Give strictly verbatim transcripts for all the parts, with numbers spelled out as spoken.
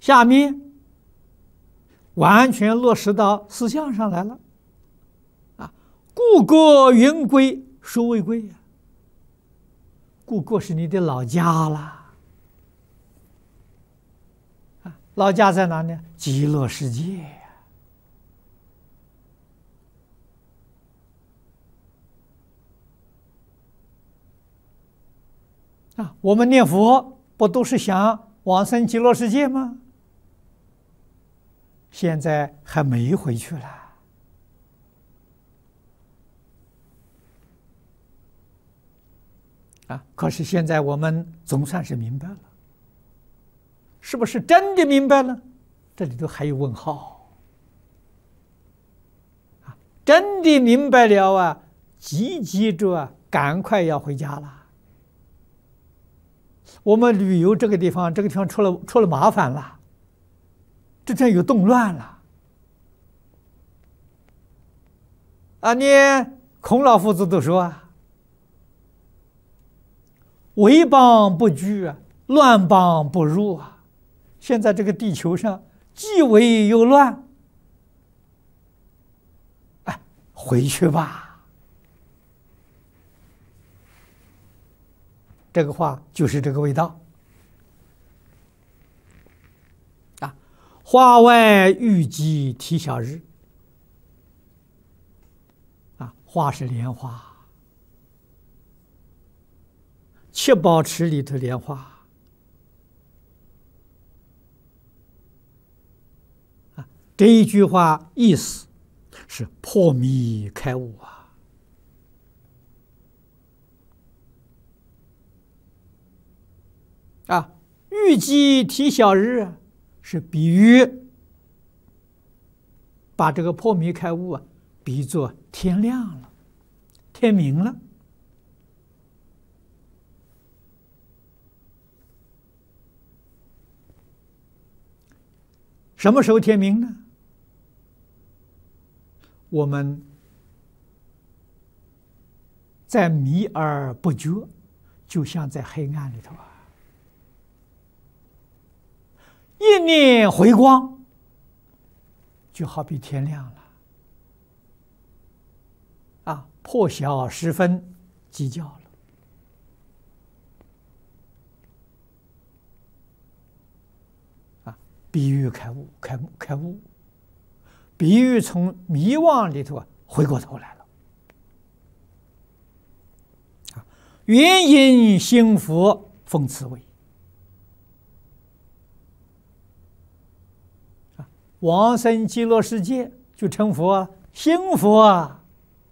下面完全落实到思想上来了。啊，故国云归，孰为归呀？故国是你的老家了。啊，老家在哪呢？极乐世界。啊，我们念佛不都是想往生极乐世界吗？现在还没回去了。啊，可是现在我们总算是明白了，是不是真的明白了？这里头还有问号。啊，真的明白了啊，急急着啊，赶快要回家了。我们旅游这个地方，这个地方出了出了麻烦了，这真有动乱了。啊，你孔老夫子都说啊，危邦不居啊，乱邦不入啊。现在这个地球上既危又乱，哎，回去吧。这个话就是这个味道啊！花外玉鸡啼晓日啊，花是莲花，七宝池里头莲花啊，这一句话意思是破迷开悟啊。啊，玉鸡啼晓日是比喻把这个破迷开悟啊，比作天亮了，天明了。什么时候天明呢？我们在迷而不觉，就像在黑暗里头啊。一念回光，就好比天亮了。啊，破晓时分鸡叫了。啊，比喻开悟，开悟，开悟，比喻从迷惘里头啊回过头来了。啊，原因心佛奉慈为。往生极乐世界就成佛啊，心佛啊。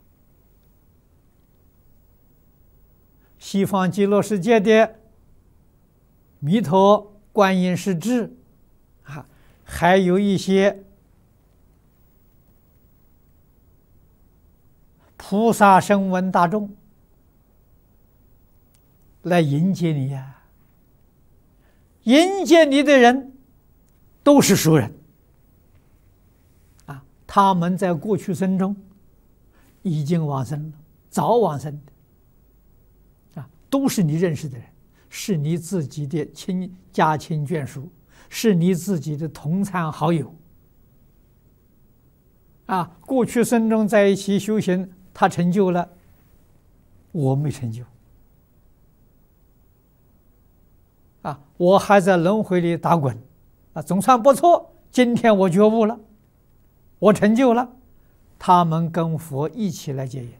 西方极乐世界的弥陀观音势至啊，还有一些菩萨声闻大众来迎接你呀、啊。迎接你的人都是熟人。他们在过去生中已经往生了，早往生的，啊，都是你认识的人，是你自己的亲家亲眷属，是你自己的同参好友。啊，过去生中在一起修行，他成就了，我没成就。啊，我还在轮回里打滚，啊，总算不错。今天我觉悟了。我成就了，他们跟佛一起来结缘。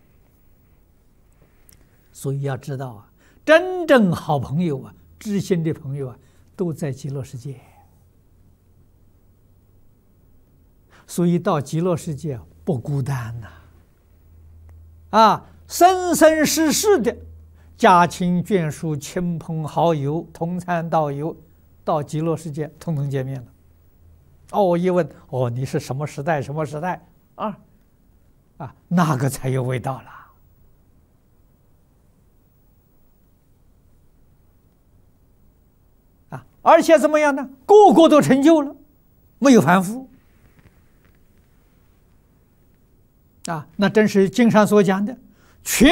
所以要知道啊，真正好朋友啊，知心的朋友啊，都在极乐世界。所以到极乐世界不孤单呐、啊，啊，生生世世的家亲眷属、亲朋好友、同参道友，到极乐世界统统见面了。哦，一问，哦，你是什么时代？什么时代？啊，啊，那个才有味道了。啊，而且怎么样呢？个个都成就了，没有凡夫。啊，那真是经上所讲的，全